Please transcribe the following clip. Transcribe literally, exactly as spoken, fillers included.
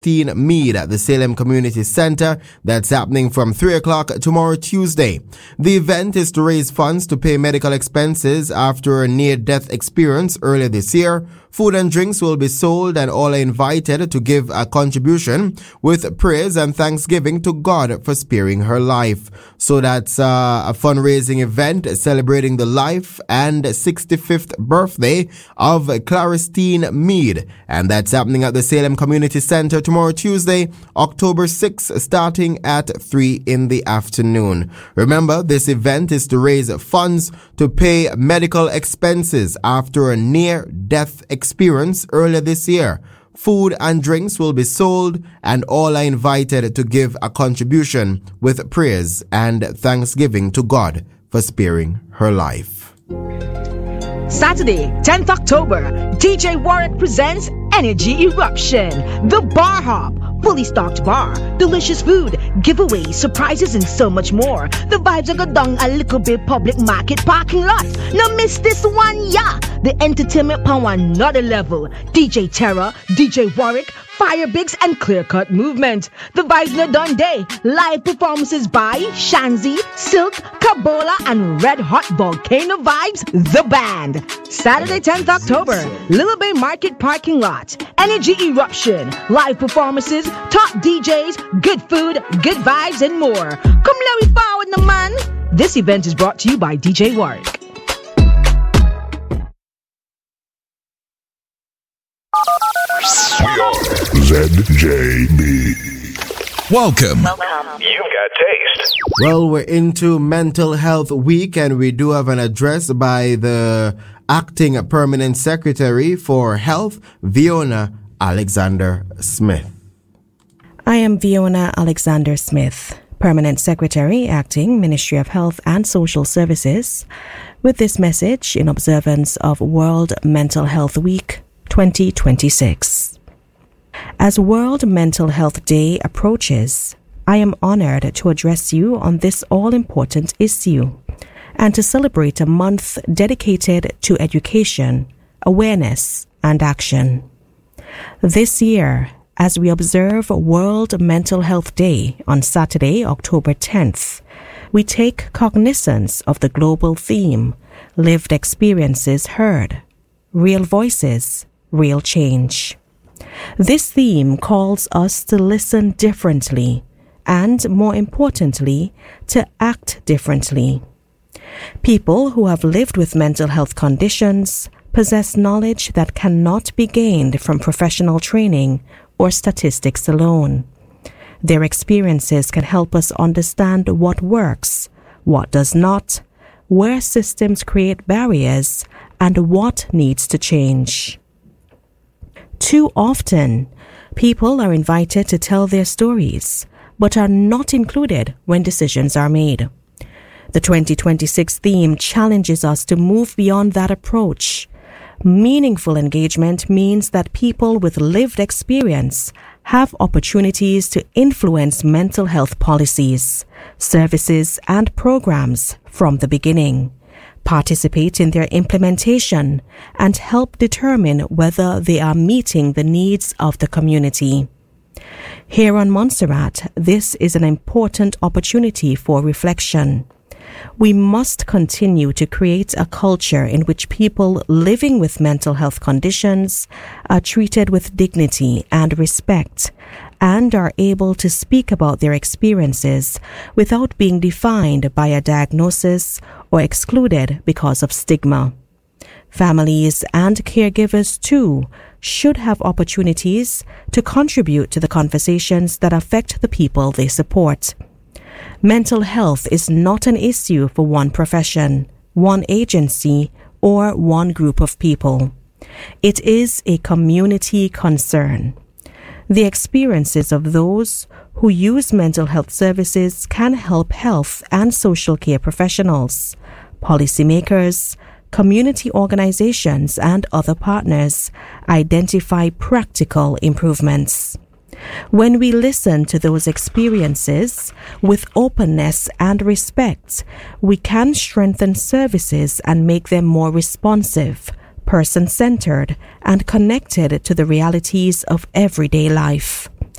Claristine Mead at the Salem Community Center. That's happening from three o'clock tomorrow, Tuesday. The event is to raise funds to pay medical expenses after a near-death experience earlier this year. Food and drinks will be sold and all are invited to give a contribution with praise and thanksgiving to God for sparing her life. So that's uh, a fundraising event celebrating the life and sixty-fifth birthday of Claristine Mead. And that's happening at the Salem Community Center tomorrow, Tuesday, October sixth, starting at three in the afternoon. Remember, this event is to raise funds to pay medical expenses after a near-death experience earlier this year. Food and drinks will be sold and all are invited to give a contribution with praise and thanksgiving to God for sparing her life. Saturday, tenth October, D J Warwick presents Energy Eruption, the Bar Hop. Fully stocked bar, delicious food, giveaways, surprises, and so much more. The vibes are go down a little bit public market parking lot. Now miss this one, yeah. The entertainment on another level. D J Terra, D J Warwick, Fire Bigs, and Clear Cut Movement. The vibes no done day. Live performances by Shanzi, Silk, Kabola, and Red Hot Volcano Vibes, the band. Saturday, tenth October, Little Bay Market parking lot. Energy Eruption, live performances, top D Js, good food, good vibes, and more. Come let me forward, no man. This event is brought to you by D J Warwick. We are Z J B. Welcome. Welcome. You've got taste. Well, we're into Mental Health Week, and we do have an address by the Acting Permanent Secretary for Health, Fiona Alexander Smith. I am Fiona Alexander Smith, Permanent Secretary, Acting Ministry of Health and Social Services, with this message in observance of World Mental Health Week twenty twenty-six. As World Mental Health Day approaches, I am honored to address you on this all-important issue and to celebrate a month dedicated to education, awareness, and action. This year, as we observe World Mental Health Day on Saturday, October tenth, we take cognizance of the global theme, lived experiences heard, real voices, real change. This theme calls us to listen differently and, more importantly, to act differently. People who have lived with mental health conditions possess knowledge that cannot be gained from professional training or statistics alone. Their experiences can help us understand what works, what does not, where systems create barriers, and what needs to change. Too often, people are invited to tell their stories, but are not included when decisions are made. The twenty twenty-six theme challenges us to move beyond that approach. Meaningful engagement means that people with lived experience have opportunities to influence mental health policies, services, and programs from the beginning, participate in their implementation, and help determine whether they are meeting the needs of the community. Here on Montserrat, this is an important opportunity for reflection. We must continue to create a culture in which people living with mental health conditions are treated with dignity and respect and are able to speak about their experiences without being defined by a diagnosis or excluded because of stigma. Families and caregivers, too, should have opportunities to contribute to the conversations that affect the people they support. Mental health is not an issue for one profession, one agency, or one group of people. It is a community concern. The experiences of those who use mental health services can help health and social care professionals, policymakers, community organizations, and other partners identify practical improvements. When we listen to those experiences with openness and respect, we can strengthen services and make them more responsive, person-centered, and connected to the realities of everyday life.